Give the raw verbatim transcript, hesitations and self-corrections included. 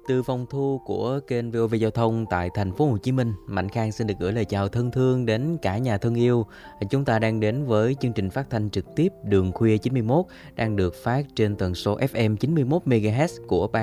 Từ phòng thu của kênh vê o vê Giao thông tại thành phố Hồ Chí Minh, Mạnh Khang xin được gửi lời chào thân thương đến cả nhà thân yêu. Chúng ta đang đến với chương trình phát thanh trực tiếp Đường Khuya chín mươi mốt đang được phát trên tần số ép em chín mươi mốt mê ga héc của ban